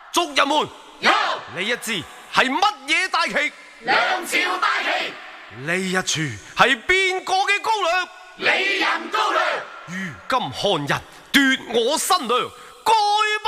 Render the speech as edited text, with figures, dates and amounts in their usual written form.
族人們， 有呢一支係乜嘢大旗？ 梁朝大旗， 呢一處係邊個嘅高粱？ 李仁高粱， 如今漢人奪我新娘，該不